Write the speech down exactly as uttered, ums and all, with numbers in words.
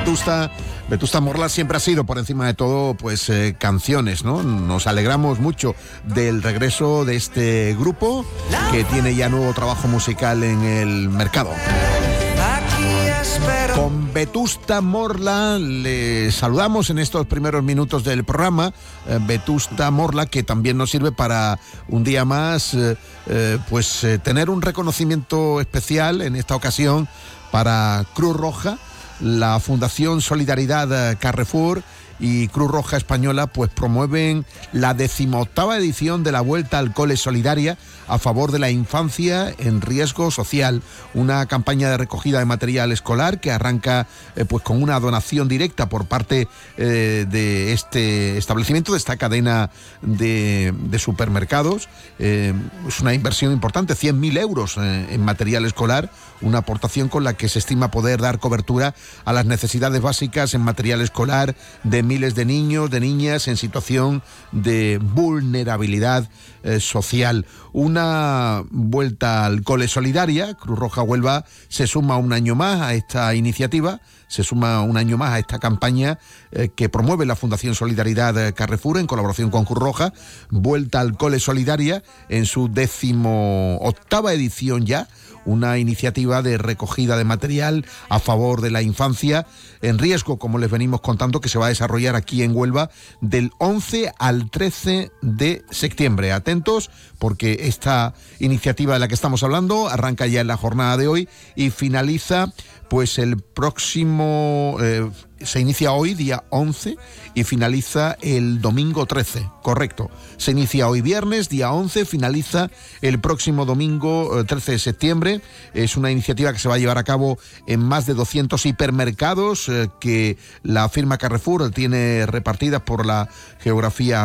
Vetusta, Vetusta Morla siempre ha sido, por encima de todo, pues eh, canciones, ¿no? Nos alegramos mucho del regreso de este grupo que tiene ya nuevo trabajo musical en el mercado. Con Vetusta Morla le saludamos en estos primeros minutos del programa. eh, Vetusta Morla, que también nos sirve para un día más eh, eh, pues eh, tener un reconocimiento especial en esta ocasión para Cruz Roja. La Fundación Solidaridad Carrefour y Cruz Roja Española pues promueven la decimoctava edición de la Vuelta al Cole Solidaria a favor de la infancia en riesgo social, una campaña de recogida de material escolar que arranca eh, pues con una donación directa por parte eh, de este establecimiento, de esta cadena de, de supermercados. Eh, es una inversión importante, cien mil euros eh, en material escolar, una aportación con la que se estima poder dar cobertura a las necesidades básicas en material escolar de miles de niños, de niñas en situación de vulnerabilidad eh, social. Una vuelta al cole solidaria. Cruz Roja Huelva se suma un año más a esta iniciativa, se suma un año más a esta campaña eh, que promueve la Fundación Solidaridad Carrefour en colaboración con Cruz Roja. Vuelta al cole solidaria en su décimo octava edición ya, una iniciativa de recogida de material a favor de la infancia en riesgo, como les venimos contando, que se va a desarrollar aquí en Huelva del once al trece de septiembre. Atentos, porque esta iniciativa de la que estamos hablando arranca ya en la jornada de hoy y finaliza pues el próximo... Eh, se inicia hoy, día once, y finaliza el domingo trece, correcto. Se inicia hoy viernes, día once, finaliza el próximo domingo trece de septiembre. Es una iniciativa que se va a llevar a cabo en más de doscientos hipermercados eh, que la firma Carrefour tiene repartidas por la geografía